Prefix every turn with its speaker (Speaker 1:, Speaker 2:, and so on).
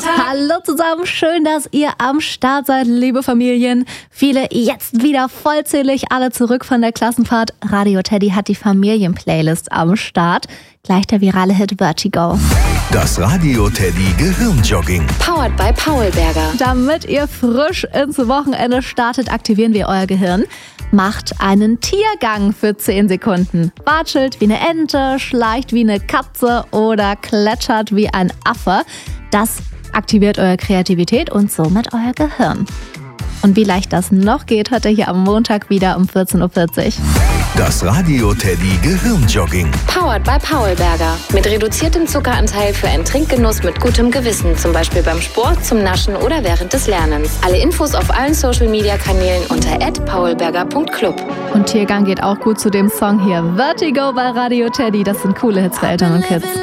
Speaker 1: Hallo zusammen, schön, dass ihr am Start seid, liebe Familien. Viele jetzt wieder vollzählig, alle zurück von der Klassenfahrt. Radio Teddy hat die Familien-Playlist am Start. Gleich der virale Hit Vertigo.
Speaker 2: Das Radio Teddy Gehirnjogging.
Speaker 3: Powered by Paulberger.
Speaker 1: Damit ihr frisch ins Wochenende startet, aktivieren wir euer Gehirn. Macht einen Tiergang für 10 Sekunden. Watschelt wie eine Ente, schleicht wie eine Katze oder kletschert wie ein Affe. Das aktiviert eure Kreativität und somit euer Gehirn. Und wie leicht das noch geht, hört ihr hier am Montag wieder um 14.40 Uhr.
Speaker 2: Das Radio Teddy Gehirnjogging.
Speaker 3: Powered by Paulberger. Mit reduziertem Zuckeranteil für einen Trinkgenuss mit gutem Gewissen. Zum Beispiel beim Sport, zum Naschen oder während des Lernens. Alle Infos auf allen Social-Media-Kanälen unter @paulberger.club.
Speaker 1: Und Tiergang geht auch gut zu dem Song hier. Vertigo bei Radio Teddy. Das sind coole Hits für Eltern und Kids.